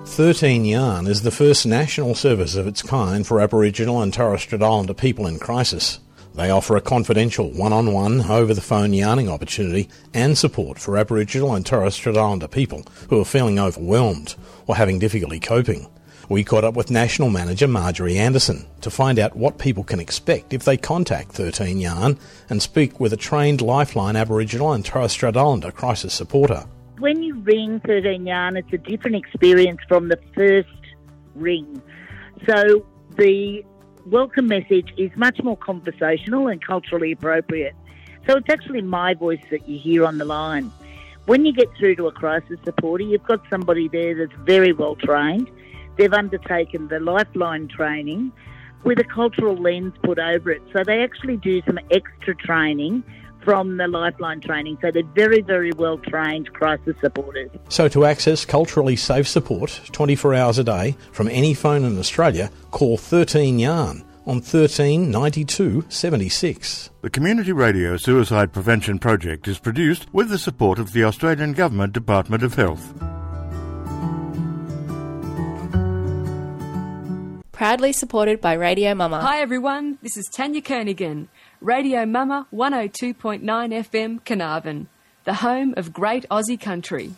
13 Yarn is the first national service of its kind for Aboriginal and Torres Strait Islander people in crisis. They offer a confidential one-on-one, over-the-phone yarning opportunity and support for Aboriginal and Torres Strait Islander people who are feeling overwhelmed or having difficulty coping. We caught up with National Manager Marjorie Anderson to find out what people can expect if they contact 13 Yarn and speak with a trained Lifeline Aboriginal and Torres Strait Islander crisis supporter. When you ring 13 Yarn, it's a different experience from the first ring. So the welcome message is much more conversational and culturally appropriate. So it's actually my voice that you hear on the line. When you get through to a crisis supporter, you've got somebody there that's very well trained. They've undertaken the Lifeline training with a cultural lens put over it. So they actually do some extra training from the Lifeline training. So they're very, very well trained crisis supporters. So to access culturally safe support 24 hours a day from any phone in Australia, call 13 Yarn on 13 92 76. The Community Radio Suicide Prevention Project is produced with the support of the Australian Government Department of Health. Proudly supported by Radio Mama. Hi everyone, this is Tanya Kernighan. Radio Mama 102.9 FM Carnarvon, the home of great Aussie country.